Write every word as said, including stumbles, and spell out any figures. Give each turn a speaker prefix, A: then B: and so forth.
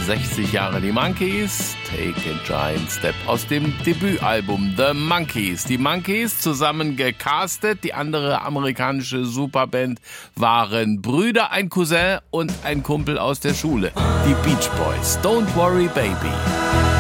A: sechzig Jahre die Monkees, Take a Giant Step aus dem Debütalbum The Monkees. Die Monkees, zusammen gecastet, die andere amerikanische Superband, waren Brüder, ein Cousin und ein Kumpel aus der Schule, die Beach Boys. Don't Worry Baby.